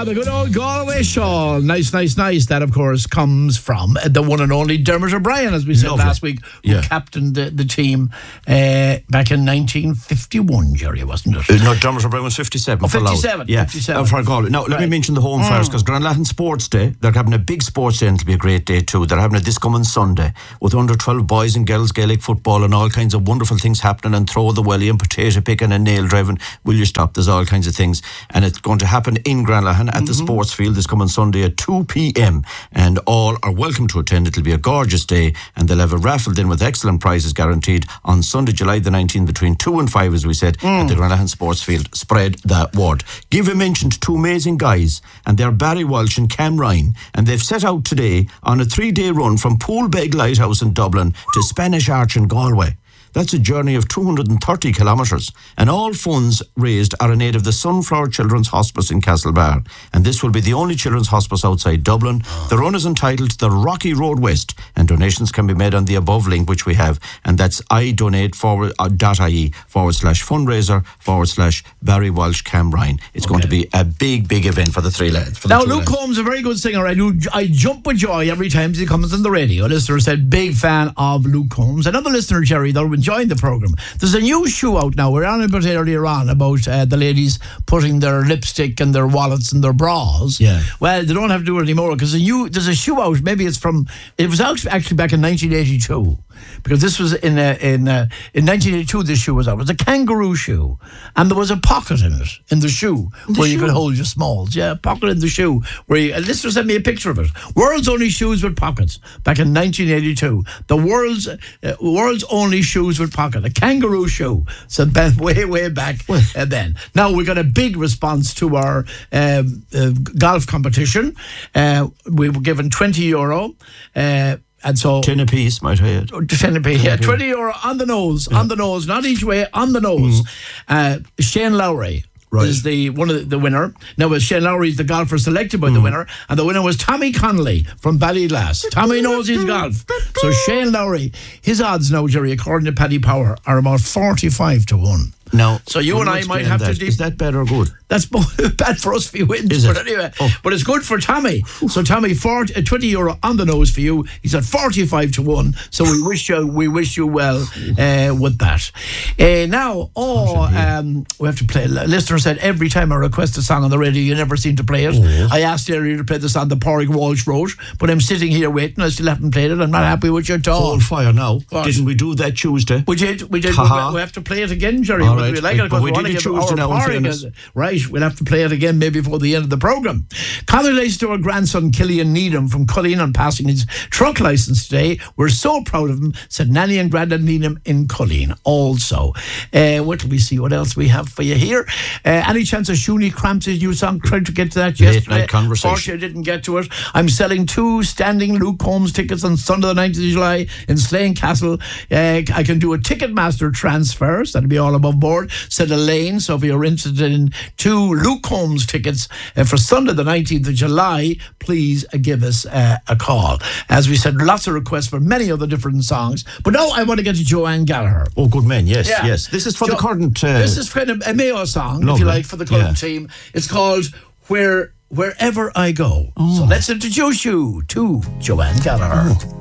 the good old Galway shawl. Nice. That, of course, comes from the one and only Dermot O'Brien, as we said last week, who captained the team back in 1951, Jerry, wasn't it? No, Dermot O'Brien was 57. 57. Yeah, 57. For Galway. Now, let me mention the home fires, because Granlahan Sports Day, they're having a big sports day, and it'll be a great day too. They're having it this coming Sunday, with under 12 boys and girls Gaelic football and all kinds of wonderful things happening, and throw the welly and potato picking and nail driving. Will you stop? There's all kinds of things. And it's going to happen in Granlahan at the sports field this coming Sunday at 2 p.m. And all are welcome to attend. It'll be a gorgeous day, and they'll have a raffle then with excellent prizes guaranteed on Sunday, July the 19th, between 2 and 5, as we said, at the Granlahan Sports Field. Spread that word. Give a mention to two amazing guys, and they're Barry Walsh and Cam Ryan, and they've set out today on a 3-day run from Poolbeg Lighthouse in Dublin to Spanish Arch in Galway. That's a journey of 230 kilometres, and all funds raised are in aid of the Sunflower Children's Hospice in Castlebar, and this will be the only children's hospice outside Dublin. The run is entitled The Rocky Road West, and donations can be made on the above link which we have, and that's idonate.ie/fundraiser/Barry Walsh Cam Ryan. It's going to be a big event for the three lads. Now, Luke Combs, a very good singer. I jump with joy every time he comes on the radio. A listener said, big fan of Luke Combs. Another listener, Jerry, though, enjoying the programme. There's a new shoe out now. We're on about it earlier on about the ladies putting their lipstick and their wallets and their bras. Yeah. Well, they don't have to do it anymore, because there's a shoe out. Maybe it was out actually back in 1982. Because this was in 1982, this shoe was out. It was a kangaroo shoe, and there was a pocket in it, in the shoe, where you could hold your smalls. Yeah, a pocket in the shoe. A listener sent me a picture of it. World's only shoes with pockets, back in 1982. The world's only shoes with pocket, a kangaroo shoe. So Ben, way back then. Now we got a big response to our golf competition. We were given €20. And so 10 apiece, might I add. 10 apiece, yeah. €20 on the nose, not each way, on the nose. Shane Lowry is one of the winner. Now, Shane Lowry is the golfer selected by the winner, and the winner was Tommy Connolly from Ballyglass. Tommy knows his golf. So Shane Lowry, his odds now, Jerry, according to Paddy Power, are about 45 to 1. Now, so you and I might have to... Is that bad or good? That's bad for us if he wins. But anyway, but it's good for Tommy. So Tommy, €20 on the nose for you. He's at 45 to 1. So we wish you well with that. Now, we have to play. A listener said every time I request a song on the radio, you never seem to play it. I asked earlier to play the song that Pádraig Walsh wrote, but I'm sitting here waiting. I still haven't played it. I'm not happy with your talk. Cold fire now. What? Didn't we do that Tuesday? We did. We have to play it again, Jerry. All right. We like it because we want to give our Pádraig. Right, we'll have to play it again maybe before the end of the programme. Congratulations to our grandson Killian Needham from Culleen on passing his truck licence today. We're so proud of him, said Nanny and Grandad Needham in Culleen also. What will we see? What else we have for you here? Any chance of Shuni Cramps's new song? Tried to get to that yesterday. Late night conversation. Unfortunately, I didn't get to it. I'm selling 2 standing Luke Combs tickets on Sunday the 9th of July in Slane Castle. I can do a Ticketmaster transfer, so that'll be all above board, said Elaine. So if you're interested in 2 Luke Combs tickets for Sunday the 19th of July, please give us a call. As we said, lots of requests for many other different songs. But now I want to get to Joanne Gallagher. Oh, good man, yes. This is for the current... this is kind of a Mayo song, if you like, for the current team. It's called Wherever I Go. So let's introduce you to Joanne Gallagher.